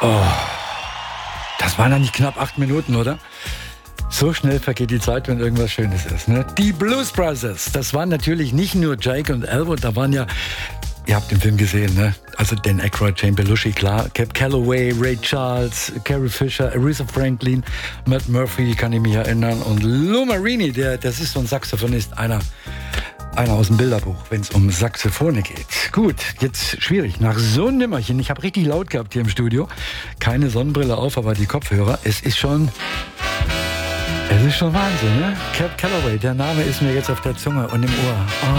Oh, das waren ja nicht knapp 8 Minuten, oder? So schnell vergeht die Zeit, wenn irgendwas Schönes ist. Ne? Die Blues Brothers, das waren natürlich nicht nur Jake und Elwood, da waren ja, ihr habt den Film gesehen, ne? Also Dan Aykroyd, Jane Belushi, klar, Cab Calloway, Ray Charles, Carrie Fisher, Aretha Franklin, Matt Murphy, kann ich mich erinnern, und Lou Marini, das ist so ein Saxophonist, einer aus dem Bilderbuch, wenn es um Saxophone geht. Gut, jetzt schwierig. Nach so einem Nimmerchen, ich habe richtig laut gehabt hier im Studio, keine Sonnenbrille auf, aber die Kopfhörer, es ist schon Wahnsinn, ne? Cab Calloway, der Name ist mir jetzt auf der Zunge und im Ohr. Oh.